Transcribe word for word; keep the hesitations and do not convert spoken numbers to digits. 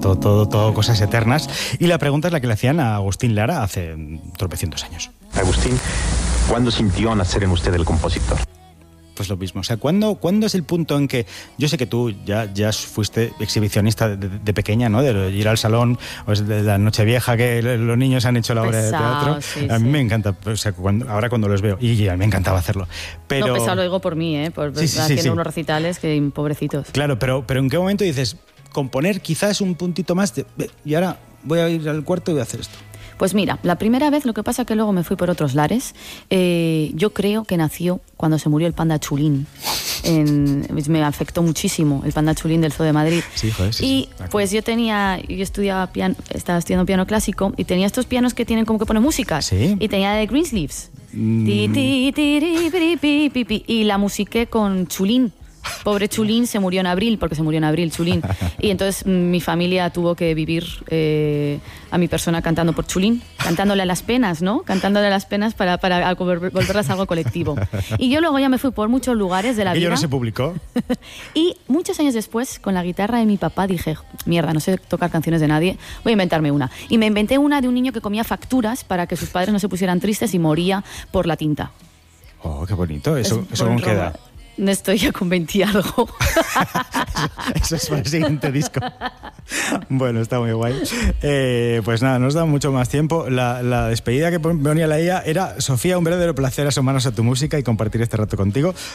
todo, todo, todo cosas eternas. Y la pregunta es la que le hacían a Agustín Lara hace tropecientos años. Agustín, ¿cuándo sintió nacer en usted el compositor? Pues lo mismo. O sea, ¿cuándo, ¿cuándo es el punto en que... Yo sé que tú ya, ya fuiste exhibicionista de, de, de pequeña, ¿no? De ir al salón, o de la Nochevieja, que los niños han hecho la obra pesado, de teatro. Sí, a mí sí. me encanta, o sea, cuando, ahora cuando los veo, y ya, me encantaba hacerlo. Pero... No, pesado lo digo por mí, ¿eh? Por sí, sí, haciendo sí, sí. unos recitales que pobrecitos. Claro, pero, pero ¿en qué momento dices, componer quizás un puntito más de... Y ahora voy a ir al cuarto y voy a hacer esto? Pues mira, la primera vez, lo que pasa que luego me fui por otros lares, eh, yo creo que nació cuando se murió el panda Chulín. En, me afectó muchísimo el panda Chulín del Zoo de Madrid. Sí, joder, sí, y sí, pues yo tenía, yo estudiaba piano, estaba estudiando piano clásico y tenía estos pianos que tienen como que ponen música. ¿Sí? Y tenía de Greensleeves. Mm. Ti, ti, ti, ri, pi, pi, pi, pi, y la musiqué con Chulín. Pobre Chulín se murió en abril, porque se murió en abril Chulín. Y entonces mi familia tuvo que vivir eh, a mi persona cantando por Chulín, cantándole a las penas, ¿no? Cantándole a las penas para, para volverlas algo colectivo. Y yo luego ya me fui por muchos lugares de la vida. ¿Y yo no se publicó? Y muchos años después, con la guitarra de mi papá, dije, mierda, no sé tocar canciones de nadie, voy a inventarme una. Y me inventé una de un niño que comía facturas para que sus padres no se pusieran tristes y moría por la tinta. Oh, qué bonito. ¿Eso, ¿eso con qué edad? Estoy ya con veinte algo. Eso es para el siguiente disco. Bueno, está muy guay. Eh, pues nada, nos da mucho más tiempo. La, la despedida que ponía la I A era: Sofía, un verdadero placer asomarnos a tu música y compartir este rato contigo.